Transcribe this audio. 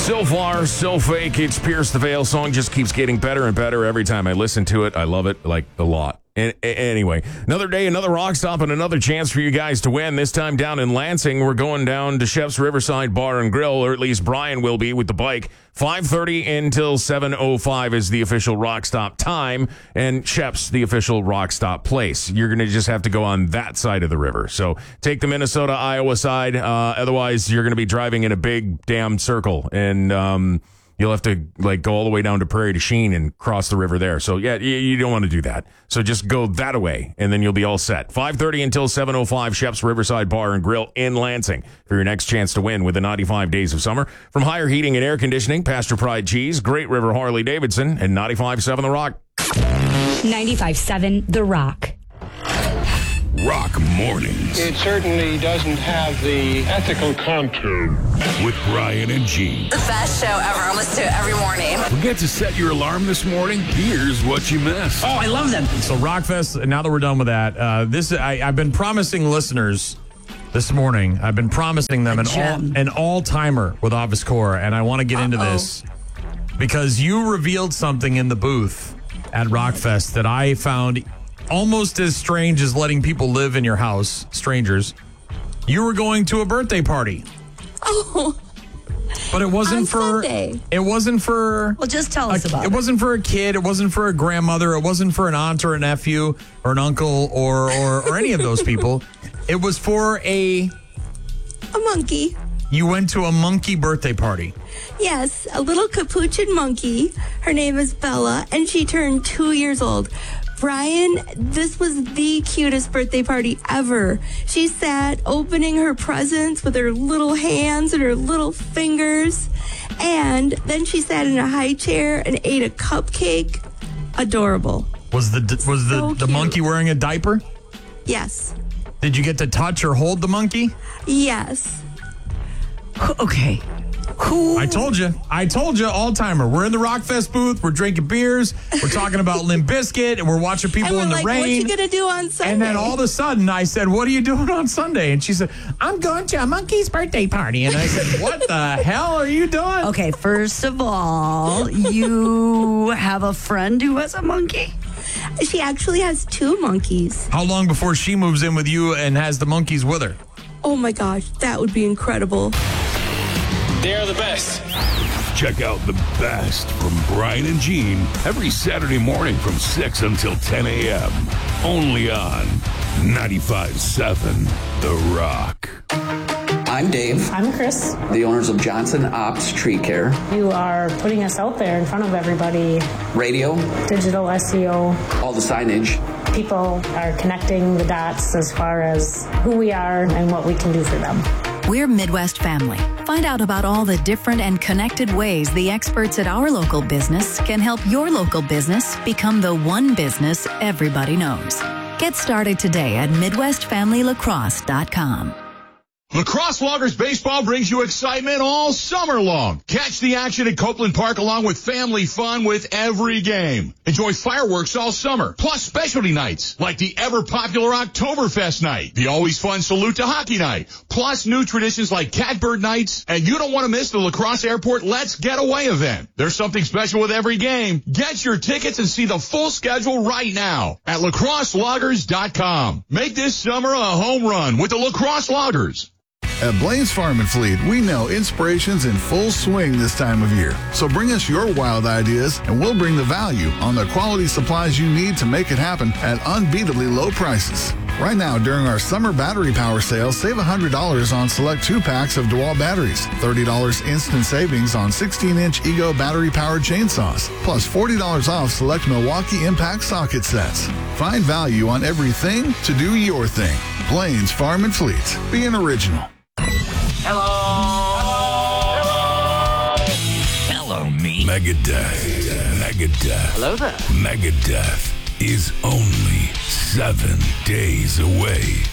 So far, so fake. It's Pierce the Veil. Song just keeps getting better and better every time I listen to it. I love it, like, a lot. Anyway, another day, another rock stop, and another chance for you guys to win. This time down in Lansing, we're going down to Shep's Riverside Bar and Grill, or at least Brian will be with the bike. 5:30 until 7:05 is the official rock stop time, and Shep's the official rock stop place. You're going to just have to go on that side of the river. So take the Minnesota-Iowa side. Otherwise, you're going to be driving in a big damn circle, and you'll have to go all the way down to Prairie du Chien and cross the river there. So, yeah, you don't want to do that. So just go that way, and then you'll be all set. 5:30 until 7:05, Shep's Riverside Bar and Grill in Lansing for your next chance to win with the 95 Days of Summer. From Higher Heating and Air Conditioning, Pasture Pride Cheese, Great River Harley-Davidson, and 95.7 The Rock. 95.7 The Rock. Rock Mornings. It certainly doesn't have the ethical contour. With Brian and Gene. The best show ever. I listen to it every morning. Forget to set your alarm this morning? Here's what you missed. Oh, I love them. So Rockfest, now that we're done with that, I've been promising listeners this morning, I've been promising them an all-timer with Office Core, and I want to get into this because you revealed something in the booth at Rockfest that I found almost as strange as letting people live in your house, strangers. You were going to a birthday party. Oh. But it wasn't for Sunday. It wasn't for Well, just tell us about it. It wasn't for a kid, it wasn't for a grandmother, it wasn't for an aunt or a nephew or an uncle or any of those people. It was for a monkey. You went to a monkey birthday party. Yes, a little capuchin monkey. Her name is Bella, and she turned 2 years old. Brian, this was the cutest birthday party ever. She sat opening her presents with her little hands and her little fingers. And then she sat in a high chair and ate a cupcake. Adorable. Was the monkey wearing a diaper? Yes. Did you get to touch or hold the monkey? Yes. Okay. I told you, all-timer. We're in the Rockfest booth. We're drinking beers. We're talking about Limp Bizkit, and we're watching people in the rain. What you gonna do on Sunday? And then all of a sudden, I said, "What are you doing on Sunday?" And she said, "I'm going to a monkey's birthday party." And I said, "What the hell are you doing?" Okay, first of all, you have a friend who has a monkey? She actually has 2 monkeys. How long before she moves in with you and has the monkeys with her? Oh my gosh, that would be incredible. They're the best. Check out the best from Brian and Gene every Saturday morning from 6 until 10 a.m. Only on 95.7 The Rock. I'm Dave. I'm Chris. The owners of Johnson Ops Tree Care. You are putting us out there in front of everybody. Radio. Digital SEO. All the signage. People are connecting the dots as far as who we are and what we can do for them. We're Midwest Family. Find out about all the different and connected ways the experts at our local business can help your local business become the one business everybody knows. Get started today at MidwestFamilyLacrosse.com. Lacrosse Loggers Baseball brings you excitement all summer long. Catch the action at Copeland Park along with family fun with every game. Enjoy fireworks all summer, plus specialty nights like the ever-popular Oktoberfest night, the always fun Salute to Hockey night, plus new traditions like Catbird nights, and you don't want to miss the Lacrosse Airport Let's Get Away event. There's something special with every game. Get your tickets and see the full schedule right now at lacrosseloggers.com. Make this summer a home run with the Lacrosse Loggers. At Blaine's Farm and Fleet, we know inspiration's in full swing this time of year. So bring us your wild ideas, and we'll bring the value on the quality supplies you need to make it happen at unbeatably low prices. Right now, during our summer battery power sale, save $100 on select 2-packs of DeWalt batteries, $30 instant savings on 16-inch Ego battery-powered chainsaws, plus $40 off select Milwaukee Impact socket sets. Find value on everything to do your thing. Blaine's Farm and Fleet. Be an original. Hello, me. Megadeth. Hello there. Megadeth is only 7 days away.